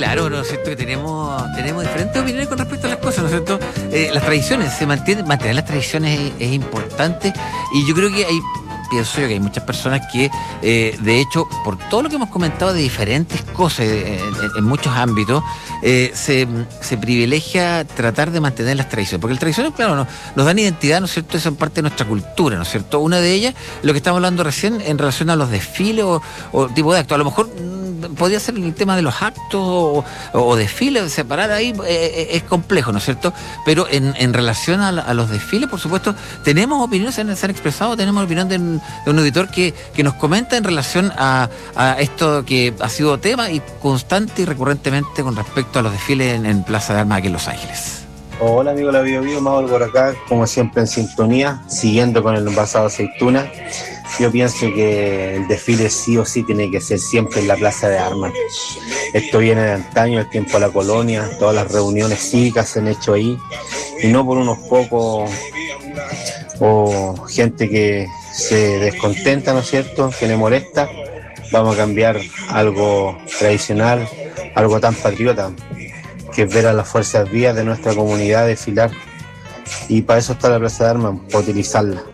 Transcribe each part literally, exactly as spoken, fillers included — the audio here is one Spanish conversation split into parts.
claro, ¿no es cierto? Que tenemos, tenemos diferentes opiniones con respecto a las cosas, ¿no es cierto? Eh, las tradiciones, se mantienen, mantener las tradiciones es, es importante, y yo creo que hay, pienso yo que hay muchas personas que, eh, de hecho, por todo lo que hemos comentado de diferentes cosas eh, en, en muchos ámbitos, eh, se, se privilegia tratar de mantener las tradiciones, porque las tradiciones, claro, nos, nos dan identidad, ¿no es cierto? Son parte de nuestra cultura, ¿no es cierto? Una de ellas, lo que estamos hablando recién en relación a los desfiles o, o tipo de actos, a lo mejor podría ser el tema de los actos o, o desfiles, separar ahí eh, es complejo, ¿no es cierto? Pero en, en relación a, a los desfiles, por supuesto, tenemos opiniones, se han, se han expresado, tenemos opinión de un, de un auditor que, que nos comenta en relación a, a esto que ha sido tema y constante y recurrentemente con respecto a los desfiles en, en Plaza de Armas aquí en Los Ángeles. Hola amigo La Bio Bio, Mauro por acá, como siempre en sintonía, siguiendo con el envasado de aceituna. Yo pienso que el desfile sí o sí tiene que ser siempre en la Plaza de Armas. Esto viene de antaño, el tiempo de la colonia, todas las reuniones cívicas se han hecho ahí, y no por unos pocos o gente que se descontenta, ¿no es cierto?, que le molesta. Vamos a cambiar algo tradicional, algo tan patriota, que es ver a las fuerzas vivas de nuestra comunidad desfilar, y para eso está la Plaza de Armas, para utilizarla.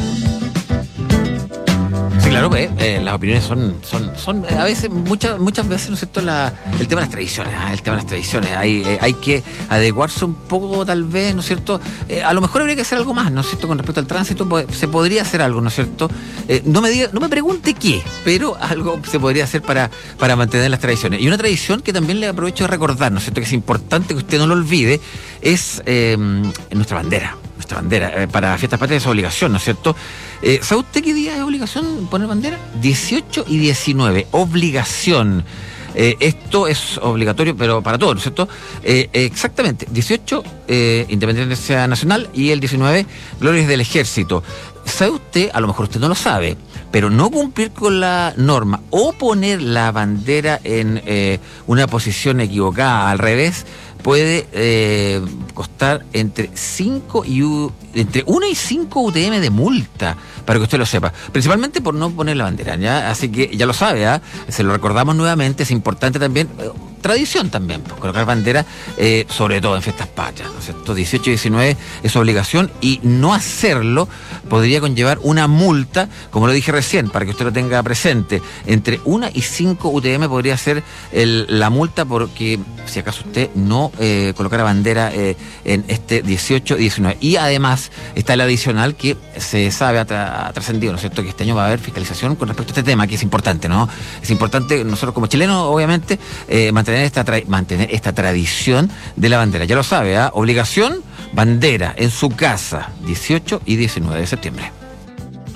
Sí, claro, eh, eh, las opiniones son, son, son a veces, muchas, muchas veces, ¿no es cierto?, la, el tema de las tradiciones, ¿eh? el tema de las tradiciones, hay, eh, hay que adecuarse un poco, tal vez, ¿no es cierto? Eh, a lo mejor habría que hacer algo más, ¿no es cierto?, con respecto al tránsito, pues, se podría hacer algo, ¿no es cierto? Eh, no me diga, no me pregunte qué, pero algo se podría hacer para, para mantener las tradiciones. Y una tradición que también le aprovecho de recordar, ¿no es cierto?, que es importante que usted no lo olvide, es eh, nuestra bandera. Nuestra bandera, eh, para Fiestas Patrias es obligación, ¿no es cierto? Eh, ¿Sabe usted qué día es obligación poner bandera? dieciocho y diecinueve, obligación. Eh, esto es obligatorio, pero para todos, ¿no es cierto? Eh, exactamente, dieciocho, eh, Independencia Nacional, y el diecinueve, Glorias del Ejército. ¿Sabe usted? A lo mejor usted no lo sabe, pero no cumplir con la norma o poner la bandera en eh, una posición equivocada, al revés, puede eh, costar entre cinco y u, entre uno y cinco U T M de multa, para que usted lo sepa, principalmente por no poner la bandera, ¿ya? Así que ya lo sabe, ¿eh? Se lo recordamos nuevamente, es importante también, eh, tradición también, pues, colocar bandera, eh, sobre todo en Fiestas Patrias, ¿no es cierto? dieciocho y diecinueve es obligación, y no hacerlo podría conllevar una multa, como lo dije recién, para que usted lo tenga presente, entre una y cinco U T M podría ser el, la multa, porque si acaso usted no eh, colocara bandera eh, en este dieciocho y diecinueve. Y además está el adicional que se sabe, ha, tra- ha trascendido, ¿no es cierto?, que este año va a haber fiscalización con respecto a este tema, que es importante, ¿no? Es importante, nosotros como chilenos, obviamente, eh, mantener esta tra- mantener esta tradición de la bandera. Ya lo sabe, ¿eh? Obligación, bandera en su casa, dieciocho y diecinueve de septiembre.